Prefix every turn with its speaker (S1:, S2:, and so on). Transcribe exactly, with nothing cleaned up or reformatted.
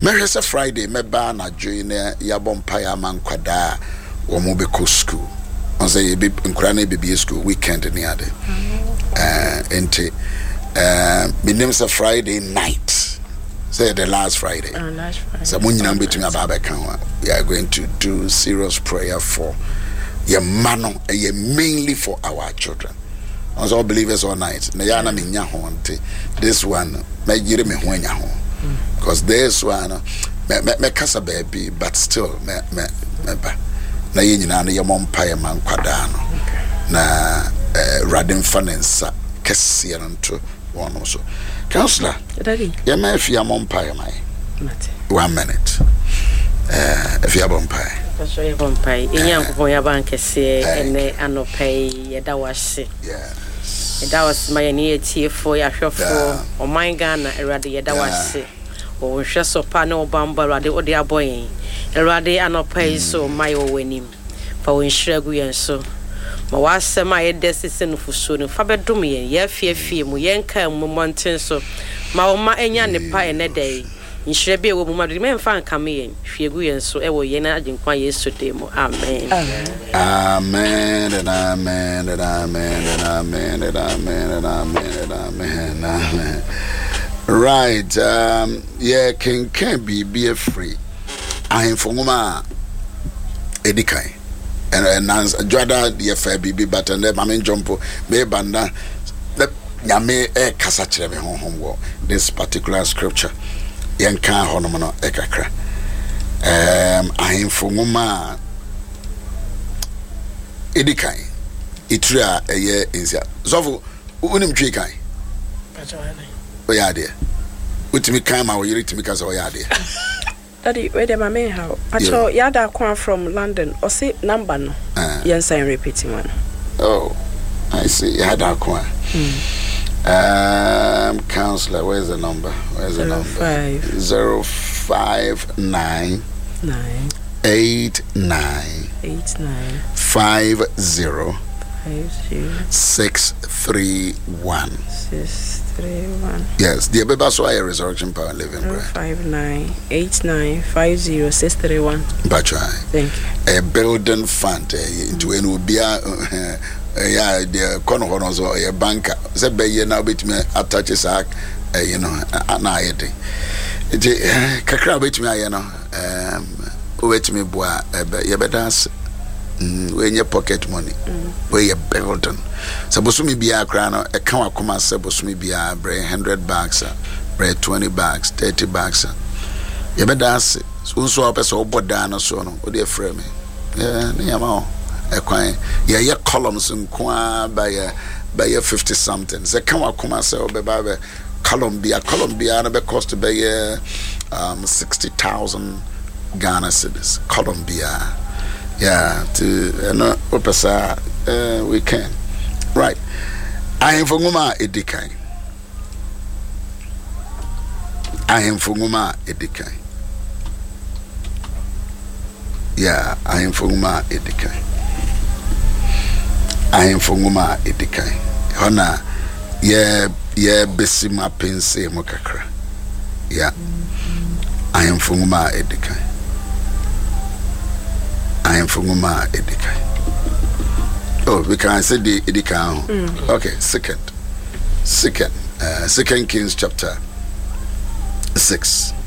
S1: Mehwese Friday meba na join ya bompa ya mankwada wo mo be ko school. On say be nkura na be school weekend ni ade. Eh ente eh me name say Friday night. Say the last Friday.
S2: Uh, last Friday.
S1: So when you know between ababa kan we are going to do serious prayer for your mano and mainly for our children. As all believers all night. Na ya na me nya ho nte. This one me yire me ho nya ho. Because this one me me, me kasa baby but still me me me ba. Na ye nyina na ye mompa ye man kwada no. Na eh radin fanensa kese no to one so. Counselor,
S2: Daddy.
S1: You may if you are Mompire, my one minute. Uh, if you are Mompire,
S2: that's why you're Mompire. In your Poya Bank, say, and they are no pay. That was it.
S1: Yes,
S2: that was my near tea for your chauffeur or my gun. I rather that was it. Or just so panel bumble, rather, or their boy. A rather, and no pay so my winning for when Shaggy and so. Ma wase my decision for soon fa bedum ye ye fie fie mu ye nka mu monten so ma o ma enya ne pa ene dey nhire bi e wo mu ma de men fa nka me ye hwie gu ye so e wo ye na aginkwa Yesu de mu amen
S1: amen and amen and amen and amen and amen and amen and amen amen. Right, um yeah, can can be be free I informa edikai and announce Jada the F B B but and then I jump me banda let nyame e kasa kire me honhom wo this particular scripture yen kan honom no e kakra um ahemfo ngoma edikai itria eye insia zofo unim twi kan o ya de utimi kan ma wo yiri timi kasa o ya de
S2: Daddy, where the mama how? I saw Yada Kwan from London. Or say number no. Uh, yes, I'm repeating one.
S1: Oh, I see. Yada Kwan.
S2: Mm.
S1: Um, counselor, where's the number? Where's the
S2: Zero
S1: number?
S2: Five.
S1: Zero five nine
S2: nine
S1: eight nine
S2: eight nine
S1: five zero
S2: five zero
S1: six three one
S2: six three one.
S1: Yes, the Abeba Swaya Resurrection Power Living Bread.
S2: Five nine eight nine five zero six three one.
S1: Bachai.
S2: Thank
S1: you. A building fund into an ubia. Yeah, the corner horns or a banker. Say, be ye now bit me attach his act, you know, an eye. Kakra bit me, you know, um, wait me, boy, you better when your pocket money, where you building. So, Bosumi be a crown, a come come say, Bosumi be a bread, hundred bags, bread, twenty bags, thirty bags. You better ask, so swap us all but down or so, no, dear friend. Yeah, near more. A coin, yeah, yeah, columns and qua by a by a fifty something. So come come and say, oh, baby, Colombia, Colombia, and cost to be a um sixty thousand Ghana cedis. Colombia, yeah, to you know, opesa, uh, we can, right? I am for Muma Edikai. I am for Muma Edikai. Yeah, I am for Muma Edikai. I am for Muma Edikai. Hona, yeah, yeah, Bessima Pense Mokakra. Yeah, I am for Muma Edikai. I am for Muma Edikai. Oh, we can say the Edikai. Mm. Okay, second, second, uh, Second Kings chapter six.